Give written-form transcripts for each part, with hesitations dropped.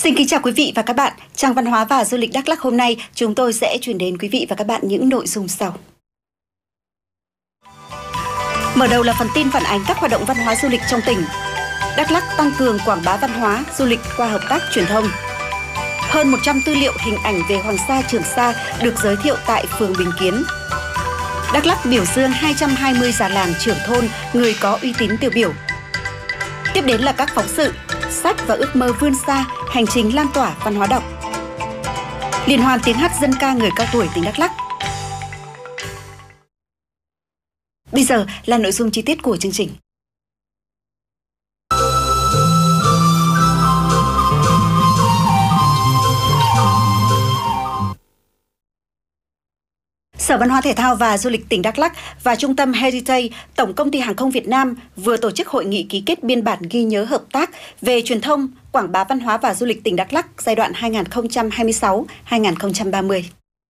Xin kính chào quý vị và các bạn. Trang Văn hóa và Du lịch Đắk Lắk hôm nay chúng tôi sẽ chuyển đến quý vị và các bạn những nội dung sau. Mở đầu là phần tin phản ánh các hoạt động văn hóa du lịch trong tỉnh. Đắk Lắk tăng cường quảng bá văn hóa, du lịch qua hợp tác truyền thông. Hơn 100 tư liệu hình ảnh về Hoàng Sa, Trường Sa được giới thiệu tại phường Bình Kiến. Đắk Lắk biểu dương 220 già làng trưởng thôn, người có uy tín tiêu biểu. Tiếp đến là các phóng sự, sách và ước mơ vươn xa, hành trình lan tỏa văn hóa đọc. Liên hoan tiếng hát dân ca người cao tuổi tỉnh Đắk Lắk. Bây giờ là nội dung chi tiết của chương trình. Sở Văn hóa Thể thao và Du lịch tỉnh Đắk Lắk và Trung tâm Heritage, Tổng công ty Hàng không Việt Nam vừa tổ chức hội nghị ký kết biên bản ghi nhớ hợp tác về truyền thông, quảng bá văn hóa và du lịch tỉnh Đắk Lắk giai đoạn 2026-2030.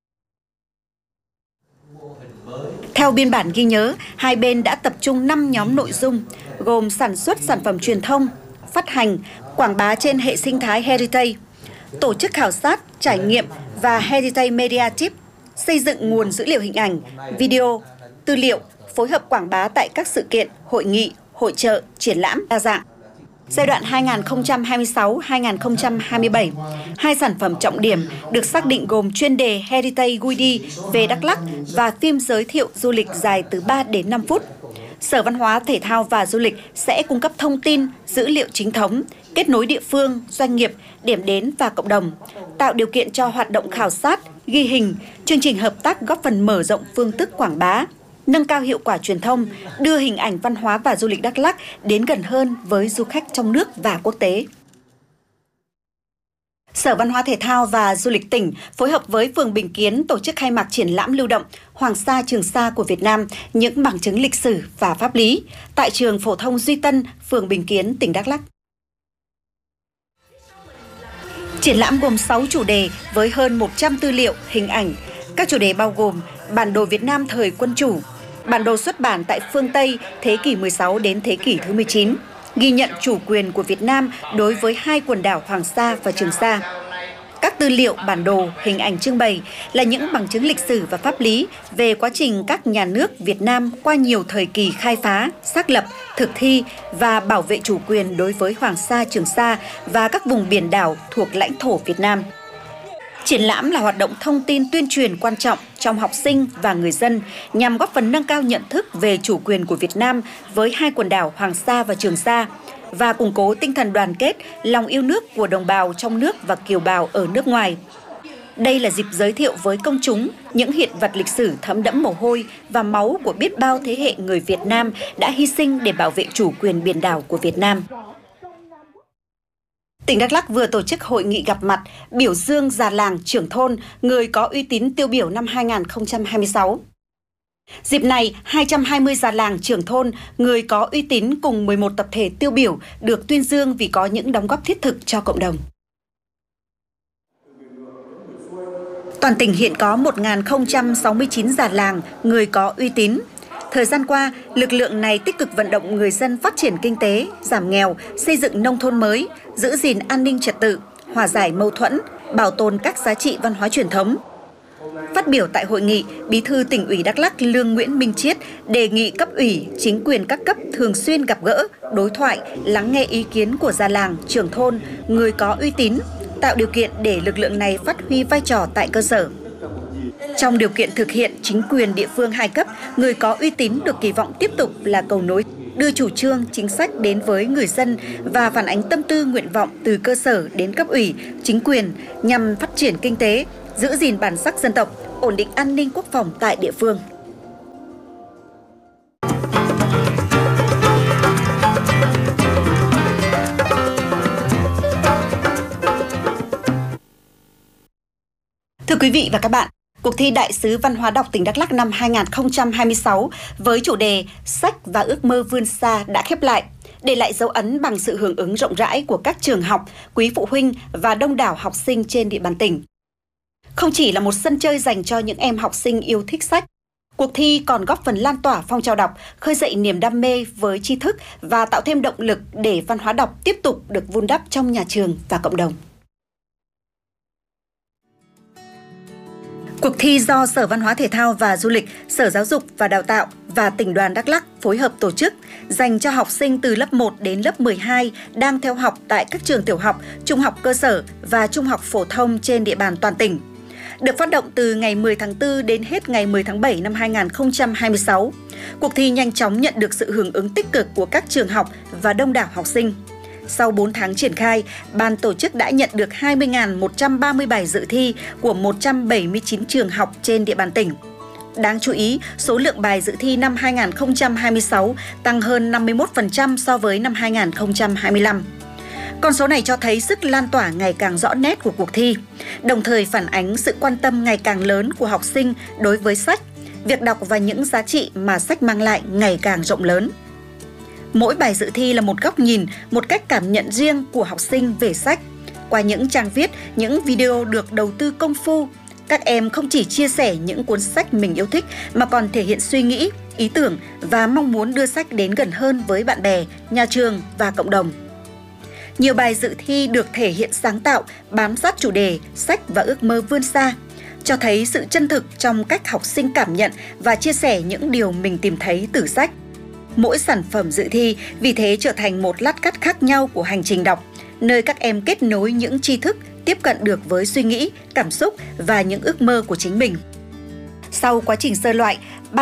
Theo biên bản ghi nhớ, hai bên đã tập trung 5 nhóm nội dung gồm sản xuất sản phẩm truyền thông, phát hành, quảng bá trên hệ sinh thái Heritage, tổ chức khảo sát, trải nghiệm và Heritage Media Tip, xây dựng nguồn dữ liệu hình ảnh, video, tư liệu, phối hợp quảng bá tại các sự kiện, hội nghị, hội chợ, triển lãm đa dạng. Giai đoạn 2026-2027, hai sản phẩm trọng điểm được xác định gồm chuyên đề Heritage Guide về Đắk Lắk và phim giới thiệu du lịch dài từ 3 đến 5 phút. Sở Văn hóa, Thể thao và Du lịch sẽ cung cấp thông tin, dữ liệu chính thống, kết nối địa phương, doanh nghiệp, điểm đến và cộng đồng, tạo điều kiện cho hoạt động khảo sát, ghi hình, chương trình hợp tác góp phần mở rộng phương thức quảng bá, nâng cao hiệu quả truyền thông, đưa hình ảnh văn hóa và du lịch Đắk Lắk đến gần hơn với du khách trong nước và quốc tế. Sở Văn hóa Thể thao và Du lịch tỉnh phối hợp với phường Bình Kiến tổ chức khai mạc triển lãm lưu động Hoàng Sa, Trường Sa của Việt Nam, những bằng chứng lịch sử và pháp lý tại trường phổ thông Duy Tân, phường Bình Kiến, tỉnh Đắk Lắk. Triển lãm gồm 6 chủ đề với hơn 100 tư liệu, hình ảnh. Các chủ đề bao gồm bản đồ Việt Nam thời quân chủ, bản đồ xuất bản tại phương Tây thế kỷ 16 đến thế kỷ thứ 19, ghi nhận chủ quyền của Việt Nam đối với hai quần đảo Hoàng Sa và Trường Sa. Các tư liệu, bản đồ, hình ảnh trưng bày là những bằng chứng lịch sử và pháp lý về quá trình các nhà nước Việt Nam qua nhiều thời kỳ khai phá, xác lập, thực thi và bảo vệ chủ quyền đối với Hoàng Sa, Trường Sa và các vùng biển đảo thuộc lãnh thổ Việt Nam. Triển lãm là hoạt động thông tin tuyên truyền quan trọng trong học sinh và người dân nhằm góp phần nâng cao nhận thức về chủ quyền của Việt Nam với hai quần đảo Hoàng Sa và Trường Sa và củng cố tinh thần đoàn kết, lòng yêu nước của đồng bào trong nước và kiều bào ở nước ngoài. Đây là dịp giới thiệu với công chúng những hiện vật lịch sử thấm đẫm mồ hôi và máu của biết bao thế hệ người Việt Nam đã hy sinh để bảo vệ chủ quyền biển đảo của Việt Nam. Tỉnh Đắk Lắk vừa tổ chức hội nghị gặp mặt biểu dương già làng trưởng thôn, người có uy tín tiêu biểu năm 2026. Dịp này, 220 già làng trưởng thôn, người có uy tín cùng 11 tập thể tiêu biểu được tuyên dương vì có những đóng góp thiết thực cho cộng đồng. Toàn tỉnh hiện có 1.069 già làng, người có uy tín. Thời gian qua, lực lượng này tích cực vận động người dân phát triển kinh tế, giảm nghèo, xây dựng nông thôn mới, giữ gìn an ninh trật tự, hòa giải mâu thuẫn, bảo tồn các giá trị văn hóa truyền thống. Phát biểu tại hội nghị, Bí thư Tỉnh ủy Đắk Lắk Lương Nguyễn Minh Chiết đề nghị cấp ủy, chính quyền các cấp thường xuyên gặp gỡ, đối thoại, lắng nghe ý kiến của già làng, trưởng thôn, người có uy tín, tạo điều kiện để lực lượng này phát huy vai trò tại cơ sở. Trong điều kiện thực hiện, chính quyền địa phương hai cấp, người có uy tín được kỳ vọng tiếp tục là cầu nối, đưa chủ trương, chính sách đến với người dân và phản ánh tâm tư nguyện vọng từ cơ sở đến cấp ủy, chính quyền nhằm phát triển kinh tế, giữ gìn bản sắc dân tộc, ổn định an ninh quốc phòng tại địa phương. Thưa quý vị và các bạn, cuộc thi Đại sứ Văn hóa đọc tỉnh Đắk Lắk năm 2026 với chủ đề Sách và ước mơ vươn xa đã khép lại, để lại dấu ấn bằng sự hưởng ứng rộng rãi của các trường học, quý phụ huynh và đông đảo học sinh trên địa bàn tỉnh. Không chỉ là một sân chơi dành cho những em học sinh yêu thích sách, cuộc thi còn góp phần lan tỏa phong trào đọc, khơi dậy niềm đam mê với tri thức và tạo thêm động lực để văn hóa đọc tiếp tục được vun đắp trong nhà trường và cộng đồng. Cuộc thi do Sở Văn hóa Thể thao và Du lịch, Sở Giáo dục và Đào tạo và Tỉnh đoàn Đắk Lắk phối hợp tổ chức dành cho học sinh từ lớp 1 đến lớp 12 đang theo học tại các trường tiểu học, trung học cơ sở và trung học phổ thông trên địa bàn toàn tỉnh. Được phát động từ ngày 10 tháng 4 đến hết ngày 10 tháng 7 năm 2026, cuộc thi nhanh chóng nhận được sự hưởng ứng tích cực của các trường học và đông đảo học sinh. Sau 4 tháng triển khai, ban tổ chức đã nhận được 20.130 bài dự thi của 179 trường học trên địa bàn tỉnh. Đáng chú ý, số lượng bài dự thi năm 2026 tăng hơn 51% so với năm 2025. Con số này cho thấy sức lan tỏa ngày càng rõ nét của cuộc thi, đồng thời phản ánh sự quan tâm ngày càng lớn của học sinh đối với sách, việc đọc và những giá trị mà sách mang lại ngày càng rộng lớn. Mỗi bài dự thi là một góc nhìn, một cách cảm nhận riêng của học sinh về sách. Qua những trang viết, những video được đầu tư công phu, các em không chỉ chia sẻ những cuốn sách mình yêu thích mà còn thể hiện suy nghĩ, ý tưởng và mong muốn đưa sách đến gần hơn với bạn bè, nhà trường và cộng đồng. Nhiều bài dự thi được thể hiện sáng tạo, bám sát chủ đề, sách và ước mơ vươn xa, cho thấy sự chân thực trong cách học sinh cảm nhận và chia sẻ những điều mình tìm thấy từ sách. Mỗi sản phẩm dự thi vì thế trở thành một lát cắt khác nhau của hành trình đọc, nơi các em kết nối những tri thức, tiếp cận được với suy nghĩ, cảm xúc và những ước mơ của chính mình. Sau quá trình sơ loại,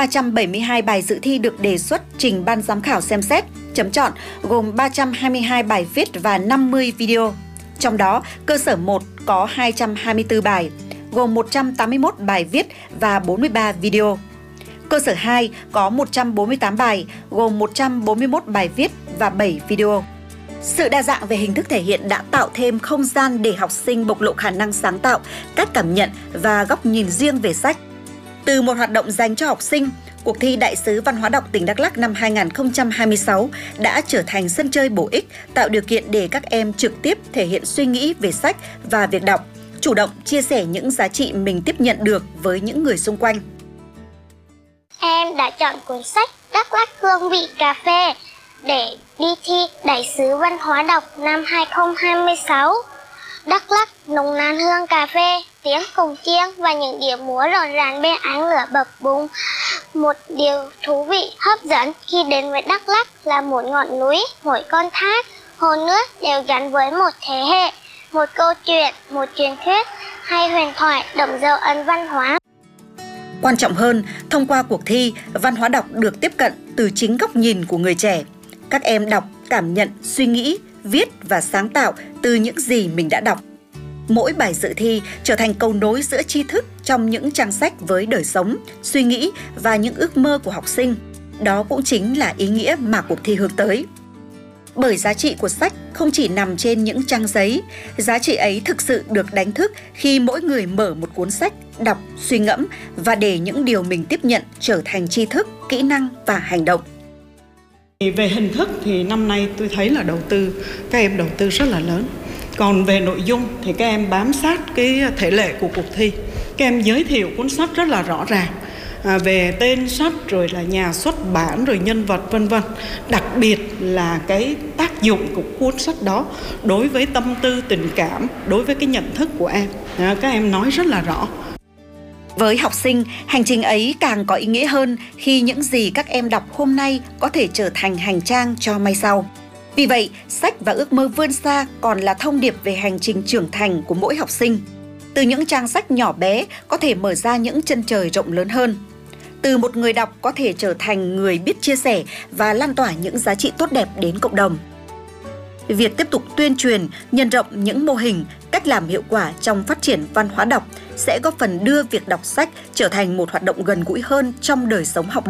372 bài dự thi được đề xuất trình ban giám khảo xem xét, chấm chọn gồm 322 bài viết và 50 video. Trong đó, cơ sở 1 có 224 bài, gồm 181 bài viết và 43 video. Cơ sở 2 có 148 bài, gồm 141 bài viết và 7 video. Sự đa dạng về hình thức thể hiện đã tạo thêm không gian để học sinh bộc lộ khả năng sáng tạo, cách cảm nhận và góc nhìn riêng về sách. Từ một hoạt động dành cho học sinh, cuộc thi Đại sứ Văn hóa đọc tỉnh Đắk Lắk năm 2026 đã trở thành sân chơi bổ ích, tạo điều kiện để các em trực tiếp thể hiện suy nghĩ về sách và việc đọc, chủ động chia sẻ những giá trị mình tiếp nhận được với những người xung quanh. Em đã chọn cuốn sách Đắk Lắk hương vị cà phê để đi thi Đại sứ Văn hóa đọc năm 2026. Đắk Lắk nồng nàn hương cà phê, tiếng cồng chiêng và những điệu múa rộn ràng bên ánh lửa bập bùng. Một điều thú vị hấp dẫn khi đến với Đắk Lắk là một ngọn núi, mỗi con thác, hồ nước đều gắn với một thế hệ, một câu chuyện, một truyền thuyết hay huyền thoại đậm dấu ấn văn hóa. Quan trọng hơn, thông qua cuộc thi, văn hóa đọc được tiếp cận từ chính góc nhìn của người trẻ. Các em đọc, cảm nhận, suy nghĩ, viết và sáng tạo từ những gì mình đã đọc. Mỗi bài dự thi trở thành cầu nối giữa tri thức trong những trang sách với đời sống, suy nghĩ và những ước mơ của học sinh. Đó cũng chính là ý nghĩa mà cuộc thi hướng tới. Bởi giá trị của sách không chỉ nằm trên những trang giấy, giá trị ấy thực sự được đánh thức khi mỗi người mở một cuốn sách, đọc, suy ngẫm và để những điều mình tiếp nhận trở thành tri thức, kỹ năng và hành động. Về hình thức thì năm nay tôi thấy là các em đầu tư rất là lớn. Còn về nội dung thì các em bám sát cái thể lệ của cuộc thi. Các em giới thiệu cuốn sách rất là rõ ràng. Về tên sách, rồi là nhà xuất bản, rồi nhân vật vân vân. Đặc biệt là cái tác dụng của cuốn sách đó đối với tâm tư tình cảm, đối với cái nhận thức của em. Các em nói rất là rõ. Với học sinh, hành trình ấy càng có ý nghĩa hơn khi những gì các em đọc hôm nay có thể trở thành hành trang cho mai sau. Vì vậy, sách và ước mơ vươn xa còn là thông điệp về hành trình trưởng thành của mỗi học sinh. Từ những trang sách nhỏ bé có thể mở ra những chân trời rộng lớn hơn. Từ một người đọc có thể trở thành người biết chia sẻ và lan tỏa những giá trị tốt đẹp đến cộng đồng. Việc tiếp tục tuyên truyền, nhân rộng những mô hình, cách làm hiệu quả trong phát triển văn hóa đọc sẽ góp phần đưa việc đọc sách trở thành một hoạt động gần gũi hơn trong đời sống học